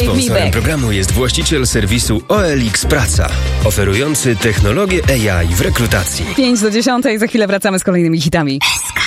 Sponsorem programu jest właściciel serwisu OLX Praca, oferujący technologię AI w rekrutacji. 5 do 10, za chwilę wracamy z kolejnymi hitami.